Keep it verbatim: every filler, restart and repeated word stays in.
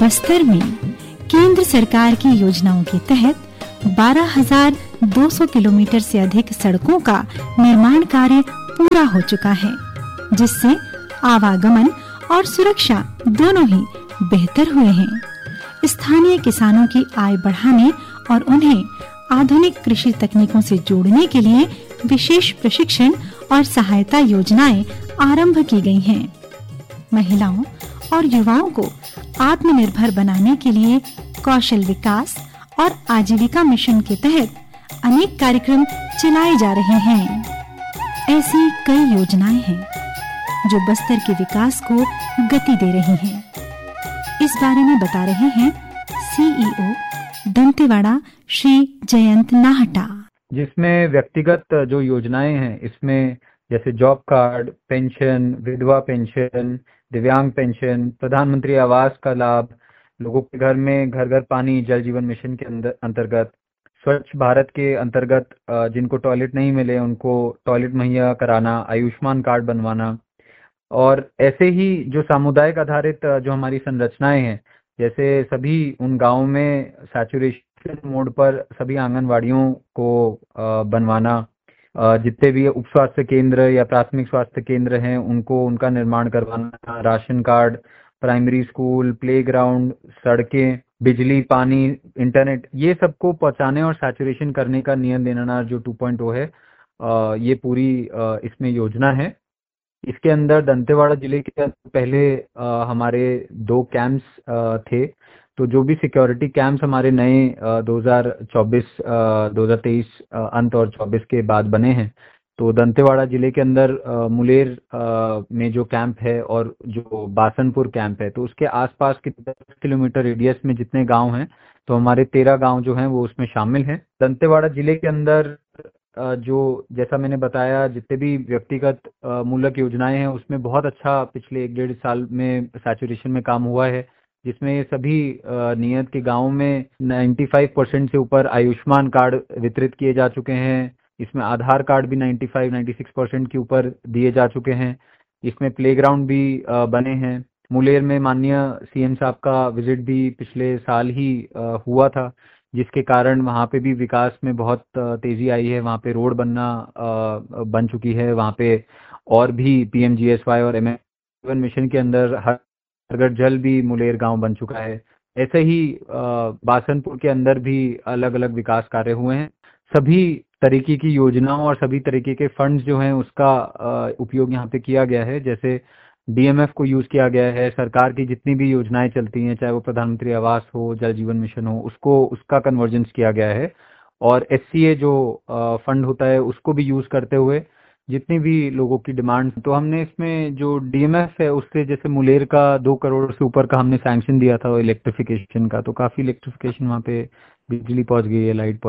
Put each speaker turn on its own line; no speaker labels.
बस्तर में केंद्र सरकार की योजनाओं के तहत बारह हज़ार दो सौ किलोमीटर से अधिक सड़कों का निर्माण कार्य पूरा हो चुका है, जिससे आवागमन और सुरक्षा दोनों ही बेहतर हुए हैं। स्थानीय किसानों की आय बढ़ाने और उन्हें आधुनिक कृषि तकनीकों से जोड़ने के लिए विशेष प्रशिक्षण और सहायता योजनाएं आरंभ की गई हैं। महिलाओं और युवाओं को आत्मनिर्भर बनाने के लिए कौशल विकास और आजीविका मिशन के तहत अनेक कार्यक्रम चलाए जा रहे हैं। ऐसी कई योजनाएं हैं जो बस्तर के विकास को गति दे रही हैं। इस बारे में बता रहे हैं सीईओ दंतेवाड़ा श्री जयंत नाहटा।
जिसमें व्यक्तिगत जो योजनाएं हैं, इसमें जैसे जॉब कार्ड, पेंशन, विधवा पेंशन, दिव्यांग पेंशन, प्रधानमंत्री आवास का लाभ, लोगों के घर में घर घर पानी जल जीवन मिशन के अंदर अंतर्गत, स्वच्छ भारत के अंतर्गत जिनको टॉयलेट नहीं मिले उनको टॉयलेट मुहैया कराना, आयुष्मान कार्ड बनवाना, और ऐसे ही जो सामुदायिक आधारित जो हमारी संरचनाएं हैं, जैसे सभी उन गांवों में सैचुरेशन मोड पर सभी आंगनवाड़ियों को बनवाना, जितने भी उप स्वास्थ्य केंद्र या प्राथमिक स्वास्थ्य केंद्र हैं उनको उनका निर्माण करवाना, ration card, primary school, playground, सड़कें, बिजली, पानी, इंटरनेट, ये सबको पहुंचाने और सैचुरेशन करने का नियम देना जो टू पॉइंट ओ है, ये पूरी इसमें योजना है। इसके अंदर दंतेवाड़ा जिले के पहले हमारे दो कैंप्स थे, तो जो भी सिक्योरिटी कैंप्स हमारे नए दो हज़ार चौबीस दो हज़ार तेईस अंत और चौबीस के बाद बने हैं, तो दंतेवाड़ा जिले के अंदर मुलेर में जो कैंप है और जो बासनपुर कैंप है, तो उसके आसपास के दस किलोमीटर रेडियस में जितने गांव हैं, तो हमारे तेरह गांव जो हैं वो उसमें शामिल हैं। दंतेवाड़ा जिले के अंदर जो जैसा मैंने बताया जितने भी व्यक्तिगत मूलक योजनाएं हैं उसमें बहुत अच्छा पिछले एक डेढ़ साल में सैचुरेशन में काम हुआ है, जिसमें सभी नियत के गांवों में पचानवे परसेंट से ऊपर आयुष्मान कार्ड वितरित किए जा चुके हैं। इसमें आधार कार्ड भी पचानवे छियानवे परसेंट के ऊपर दिए जा चुके हैं। इसमें प्लेग्राउंड भी बने हैं। मुलेर में माननीय सीएम साहब का विजिट भी पिछले साल ही हुआ था, जिसके कारण वहाँ पे भी विकास में बहुत तेजी आई है। वहाँ पे रोड बनना बन चुकी है, वहाँ पे और भी पीएमजीएसवाई और एमएन मिशन के अंदर हर घर जल भी मुलेर गांव बन चुका है। ऐसे ही बासनपुर के अंदर भी अलग अलग विकास कार्य हुए हैं। सभी तरीके की योजनाओं और सभी तरीके के फंड्स जो हैं उसका उपयोग यहाँ पे किया गया है। जैसे डीएमएफ को यूज किया गया है, सरकार की जितनी भी योजनाएं चलती हैं, चाहे वो प्रधानमंत्री आवास हो, जल जीवन मिशन हो, उसको उसका कन्वर्जेंस किया गया है। और एससीए जो फंड होता है उसको भी यूज करते हुए जितनी भी लोगों की डिमांड, तो हमने इसमें जो डीएमएफ है उससे जैसे मुलेर का दो करोड़ से ऊपर का हमने सैंक्शन दिया था इलेक्ट्रिफिकेशन का, तो काफी इलेक्ट्रिफिकेशन वहाँ पे बिजली पहुंच गई है, लाइट